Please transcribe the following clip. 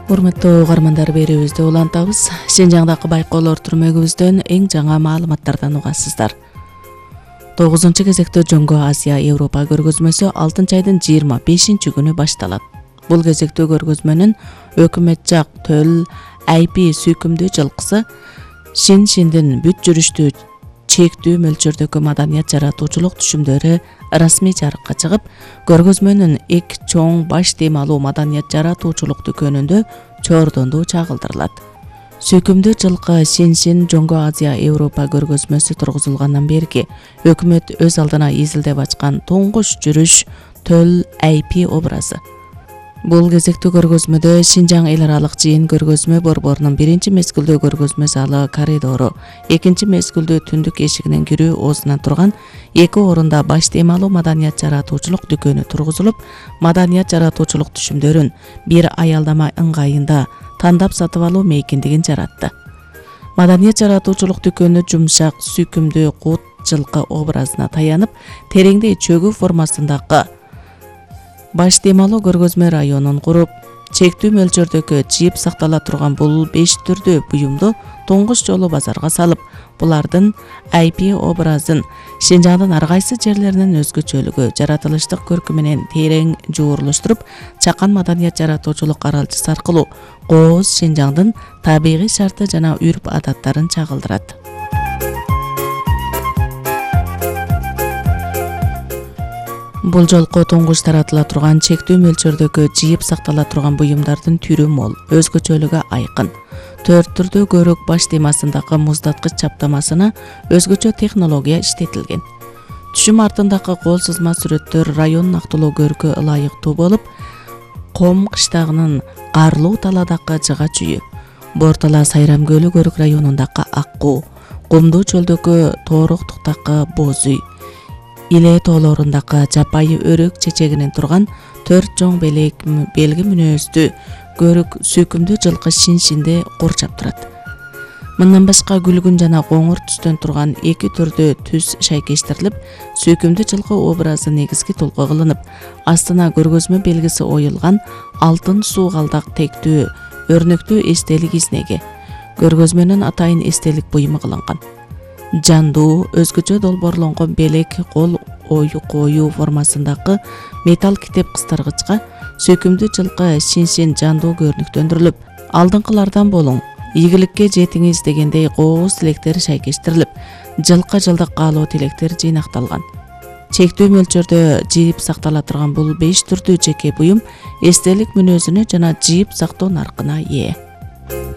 Урматтуу угармандар, берүүбүздү улантабыз. Шинжаңдагы байкоолор түрмөгүбүздөн эң жаңа маалыматтардан угасыздар. 9-кезекте Жоңго Азия Европа көргөзмөсү 6-айдын 25-күнү башталат. Бул кезектүү көргөзмөнүн өкмөт жак төл IP сүйкүмдүү жылкысы Шиншиндин бүт жүрүштүү чектүү мөлчөрдөгү маданият жаратуучулук түшүмдөрү расмий жарыкка чыгып, көргөзмөнүн эки чоң баш темалуу маданият жаратуучулук дүкөнүндө чоордондуу чагылдырылат. Сүйкүмдүү жылкы Шиншин Жоңго Азия Европа көргөзмөсү тургузулгандан берки өкмөт өз алдына изилдеп ачкан туңгуш жүрүш төл IP образы. Бул кезектүү көргөзмөдө Шинжаң эл аралык жыйын көргөзмө борборунун биринчи мезгилдүү көргөзмө залы коридору, экинчи мезгилдүү түндүк эшигинен кирүү оозунан турган эки орунда баш темалуу маданият жаратуучулук дүкөнү тургузулуп, маданият жаратуучулук түшүмдөрүн бир аялдама ыңгайында тандап сатып алуу мейкиндигин жаратты. Маданият жаратуучулук дүкөнү жумшак, сүйкүмдүү кут жылкы образына таянып, тереңдей чөгүү формасындагы баш темалуу көргөзмө районун куруп, чектүү мөлчөрдөгү жыйып сактала турган бул 5 түрдүү буюмду туңгуш жолу базарга салып, булардын IP образын Шинжаңдын ар кайсы жерлеринин өзгөчөлүгү, жаратылыштык көркү менен терең жуурулуштуруп, чакан маданият жаратуучулук каралчысы аркылуу кооз Шинжаңдын табигый шарты жана үрп адаттарын чагылдырат. Бул жолку туңгуш таратыла турган чектүү мөлчөрдөгү жыйып сактала турган буюмдардын түрү мол, өзгөчөлүгү айкын. 4 түрдүү көрөк баш темасындагы муздаткыч чаптамасына өзгөчө технология иштетилген. Түшүм артындагы кол сызма сүрөттөр район актылуу көркү ылайыктуу болуп, Ком кыштагынын карлуу таладагы жыга чүйү, Бортала Сайрам көлү көрөк районундагы Аккуу, Кумдуу чөлдөгү Тооруктуктагы Боз үй, Иле тоолорундагы жапайы өрөк чечегинен турган 4 чоң белги мүнөздүү көрөк сүйкүмдүү жылкы Шиншинде курчап турат. Мындан башка күлгүн жана коңур түстөн турган 2 түрдүү түс шайкештирилип, сүйкүмдүү жылкы образы негизги толку кылынып, астына көргөзмө белгиси оюлган алтын суугалдак тектүү өрнөктүү эстелик изнеги, көргөзмөнүн атайын эстелик буюму кылынган. Жандуу, өзгөчө долбоорлонгон белек кол коюу формасындагы металл китеп кыстыргычка сүйкүмдүү жылкы Шиншин жандуу көрүнүктөндүрүлүп, алдыңкылардан болуң, ийгиликке жетиңиз дегендей кооз тилектер шайкештирилип, жылкы жылдык каалоо тилектер жыйнакталган. Чектүү мөлчөрдө жыйып сактала турган бул 5 түрдүү жеке буюм эстелик мүнөзүнө жана жыйып сактоо наркына ээ.